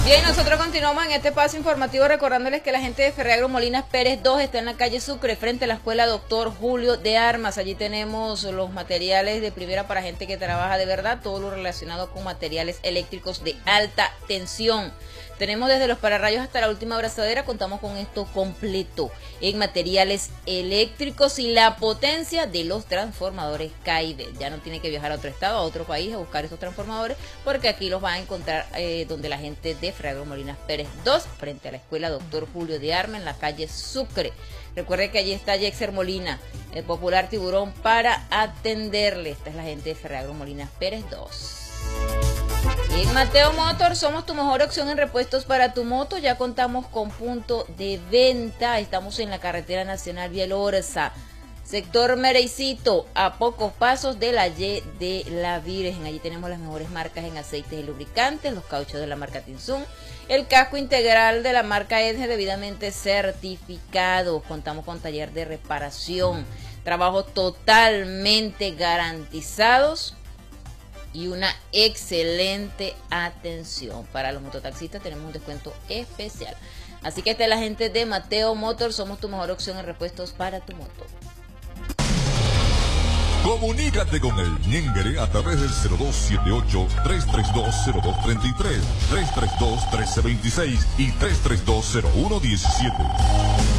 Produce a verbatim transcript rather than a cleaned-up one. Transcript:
Bien, nosotros continuamos en este paso informativo recordándoles que la gente de Ferreagro Molinas Pérez dos está en la calle Sucre frente a la escuela Doctor Julio de Armas. Allí tenemos los materiales de primera para gente que trabaja de verdad, todo lo relacionado con materiales eléctricos de alta tensión. Tenemos desde los pararrayos hasta la última abrazadera, contamos con esto completo en materiales eléctricos y la potencia de los transformadores K y B. Ya no tiene que viajar a otro estado, a otro país a buscar estos transformadores, porque aquí los va a encontrar eh, donde la gente de Ferreagro Molinas Pérez dos, frente a la escuela Doctor Julio de Armas, en la calle Sucre. Recuerde que allí está Yexer Molina, el popular tiburón, para atenderle. Esta es la gente de Ferreagro Molinas Pérez dos. Y en Mateo Motor somos tu mejor opción en repuestos para tu moto. Ya contamos con punto de venta. Estamos en la carretera nacional Bielorza, sector Merecito, a pocos pasos de la Y de la Virgen. Allí tenemos las mejores marcas en aceites y lubricantes, los cauchos de la marca Tinsun, el casco integral de la marca Edge debidamente certificado. Contamos con taller de reparación, trabajos totalmente garantizados y una excelente atención. Para los mototaxistas tenemos un descuento especial. Así que esta es la gente de Mateo Motor, somos tu mejor opción en repuestos para tu moto. Comunícate con el Ñengere a través del cero dos siete ocho, tres tres dos, cero dos tres tres, tres tres dos, uno tres dos seis y tres tres dos, cero uno uno siete.